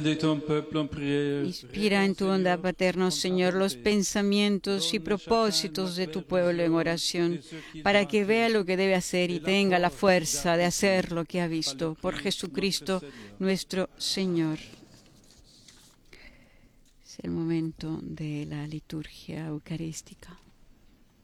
Inspira en tu bondad paterna, Señor, los pensamientos y propósitos de tu pueblo en oración, para que vea lo que debe hacer y tenga la fuerza de hacer lo que ha visto. Por Jesucristo nuestro Señor. Es el momento de la liturgia eucarística.